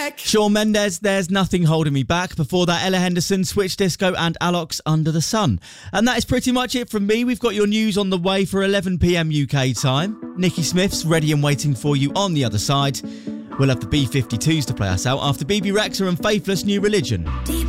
Shawn Mendes, There's Nothing Holding Me Back. Before that, Ella Henderson, Switch Disco and Alox, Under the Sun. And that is pretty much it from me. We've got your news on the way for 11 p.m. UK time. Nikki Smith's ready and waiting for you on the other side. We'll have the B-52s to play us out after BB Rexha and Faithless New Religion.